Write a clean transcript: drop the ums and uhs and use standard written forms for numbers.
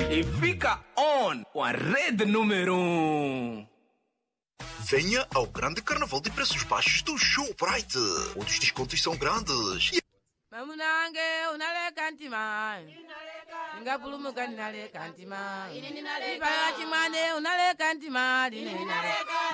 e fica on com a rede número 1. Venha ao grande carnaval de preços baixos do Shoprite, onde os descontos são grandes. Mamunange unale kantima ingapulumuka ninale kantima ibaya chimane unale kantima